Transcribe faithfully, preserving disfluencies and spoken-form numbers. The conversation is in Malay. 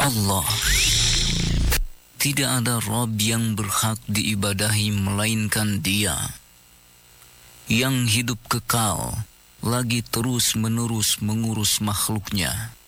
Allah. Tidak ada Rabb yang berhak diibadahi melainkan Dia, yang hidup kekal, lagi terus-menerus mengurus makhluknya.